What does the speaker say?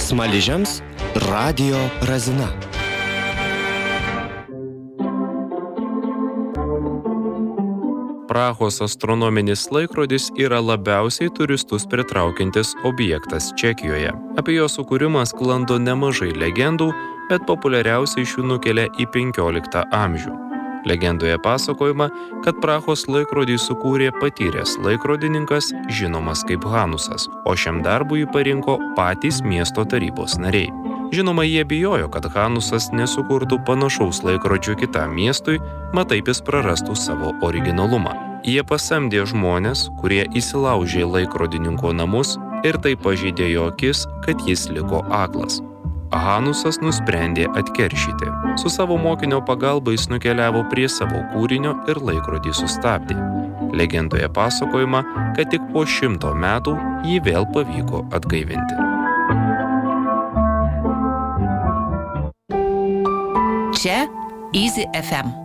Smaližiams radijo razina. Prahos astronominis laikrodis yra labiausiai turistus pritraukiantis objektas Čekijoje. Apie jo sukūrimą sklando nemažai legendų, bet populiariausiai iš jų nukelia į 15 amžių. Legendoje pasakojama, kad Prahos laikrodį sukūrė patyręs laikrodininkas, žinomas kaip Hanusas, o šiam darbui parinko patys miesto tarybos nariai. Žinoma, jie bijojo, kad Hanusas nesukurtų panašaus laikrodžio kitam miestui, mat taip jis prarastų savo originalumą. Jie pasamdė žmones, kurie įsilaužė laikrodininko namus ir taip pažeidė jo akis, kad jis liko aklas. Hanusas nusprendė atkeršyti. Su savo mokinio pagalba jis nukeliavo prie savo kūrinio ir laikrodį sustabdė. Legendoje pasakojama, kad tik po 100 metų jį vėl pavyko atgaivinti. Čia Easy FM.